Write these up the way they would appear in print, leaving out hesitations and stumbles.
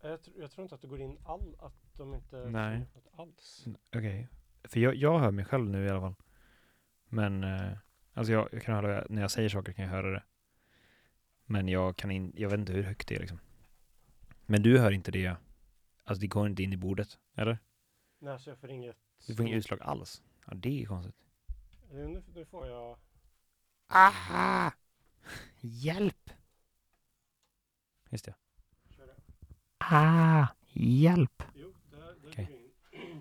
Jag tror inte att det går in att de inte Nej. något alls. Okej. För jag hör mig själv nu i alla fall. Men alltså jag kan höra, när jag säger saker kan jag höra det. Men jag vet inte hur högt det är liksom. Men du hör inte det. Alltså det går inte in i bordet, eller? Nej, så jag får inget... Du får inget utslag alls. Ja, det är konstigt. Nu får jag... Aha! Hjälp! Just det. Kör det. Hjälp! Jo, där Okej. går in.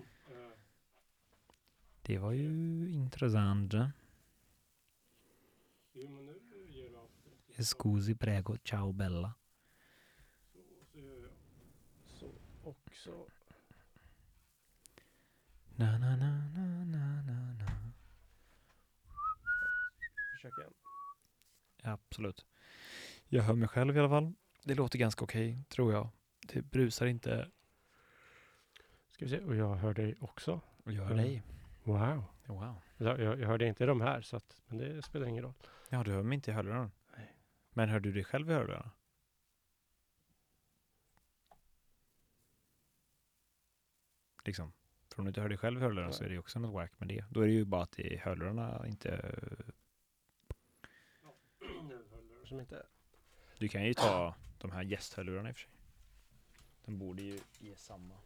Det var ju intressant. Jo, men nu ger du allt. Scusi prego, ciao bella. Så gör jag. Så, och så... Na na na na na na na. Försök igen. Absolut. Jag hör mig själv i alla fall. Det låter ganska okej, tror jag. Det brusar inte. Ska vi se, och jag hör dig också. Och jag hör dig. Wow. Wow. Jag hörde inte de här, så att, men det spelar ingen roll. Ja, du hör mig inte i hörlurarna. Nej. Men hör du dig själv i hörlurarna? Liksom. För om du inte hör dig själv i hörlurarna så är det ju också något wack med det. Då är det ju bara att det är hörlurarna inte... Som inte... Du kan ju ta de här gästhörlurarna i och för sig. De borde ju ge samma.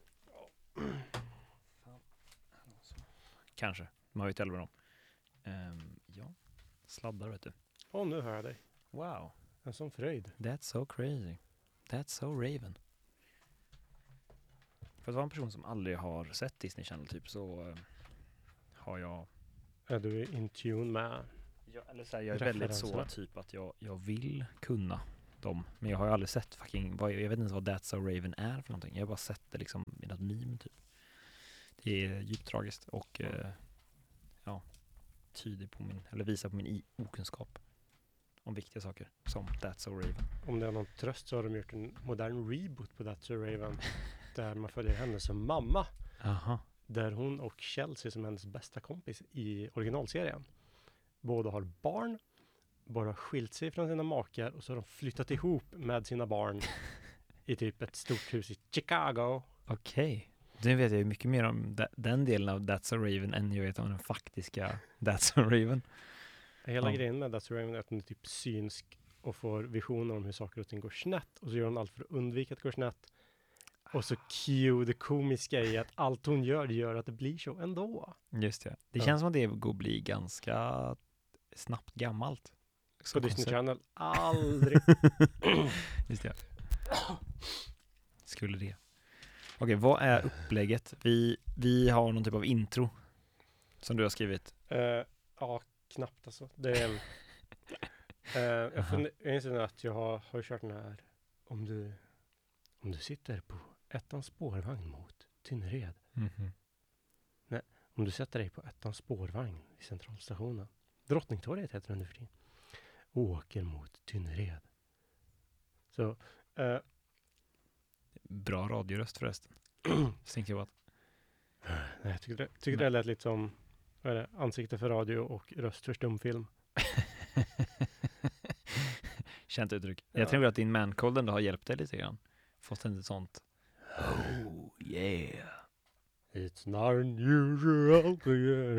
Fan. Kanske. Man vet aldrig vad de. Ja. Sladdar, vet du. Nu hör jag dig. Wow. En sån fröjd. That's so crazy. That's so Raven. För att vara en person som aldrig har sett Disney Channel typ så har jag... Är du in tune med... Ja, eller så här, jag är väldigt så referenserna? typ att jag vill kunna dem. Men jag har ju aldrig sett fucking... jag vet inte ens vad That's so Raven är för någonting. Jag har bara sett det liksom i något meme typ. Det är djupt tragiskt och tyder på eller visar på min okunskap om viktiga saker som That's so Raven. Om det är någon tröst så har de gjort en modern reboot på That's so Raven. Där man följer henne som mamma. Aha. Där hon och Chelsea som hennes bästa kompis i originalserien. Båda har barn. Båda har skilt sig från sina makar. Och så har de flyttat ihop med sina barn. I typ ett stort hus i Chicago. Okej. Nu vet jag ju mycket mer om den delen av That's so Raven än jag vet om den faktiska That's so Raven. Hela grejen med That's so Raven är att hon är typ synsk. Och får visioner om hur saker och ting går snett. Och så gör hon allt för att undvika att gå snett. Och så cue det komiska i att allt hon gör att det blir så ändå. Just det. Det känns som att det går att bli ganska snabbt gammalt. På Disney Channel. Aldrig. Just det. Skulle det. Okej, vad är upplägget? Vi har någon typ av intro som du har skrivit. Ja, knappt alltså. Det är... jag inser nu att jag har kört den här om du sitter på ettans spårvagn mot Tynnered. Mhm. Nej, om du sätter dig på ettans spårvagn i centralstationen. Drottningtorget heter den nu för tiden. Åker mot Tynnered. Så Bra radioröst förresten. Tänkte jag att nej, jag tycker det lät lite som vad är det, ansikte för radio och röst för stumfilm. känt uttryck. Ja. Jag tror att din mancold ändå har hjälpt dig lite grann. Fått inte sånt. Oh yeah. It's not unusual to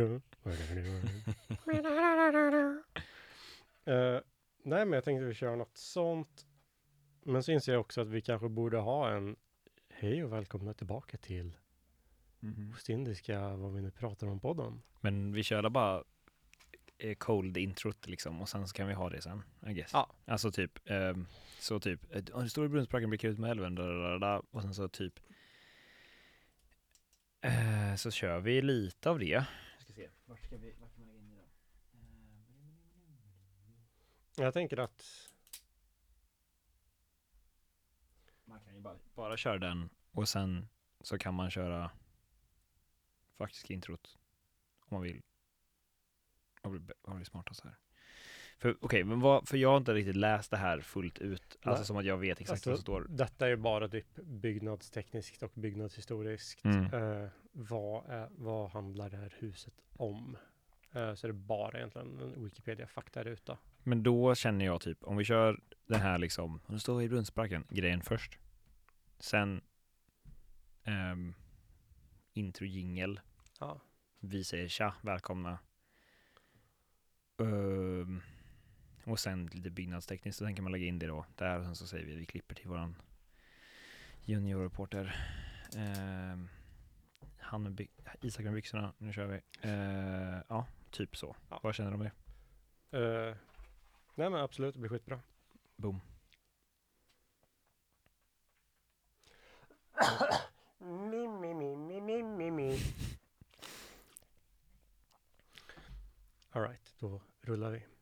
nej, men jag tänkte vi kör något sånt. Men så inser jag också att vi kanske borde ha en hej och välkomna tillbaka till Ostindiska, vad vi nu pratar om podden. Men vi kör bara cold introt liksom och sen så kan vi ha det sen, I guess. Ja. Alltså typ så typ det står i Brunnsparken blir ut med älven och sen så typ så kör vi lite av det. Jag ska se. Vart kan man lägga in det då? Jag tänker att Man kan ju bara köra den och sen så kan man köra faktiskt introt om man vill. Vad blir smartast här? För men för jag har inte riktigt läst det här fullt ut. Alltså Nej. som att jag vet exakt alltså, vad som står. detta är bara typ byggnadstekniskt och byggnadshistoriskt. Vad handlar det här huset om? Så är det bara egentligen en Wikipedia-faktaruta. Men då känner jag typ, om vi kör den här liksom, om det står i Brunnsparken, grejen först. Sen intro-jingel. Ja. Vi säger tja, välkomna. Och sen lite byggnadstekniskt, så sen kan man lägga in det då där, och sen så säger vi klipper till våran juniorreporter. Han med Isak med byxorna, nu kör vi. Ja, typ så. Ja. Vad känner du om det? Nej men absolut, det blir skitbra. Boom. All right, då rullar vi.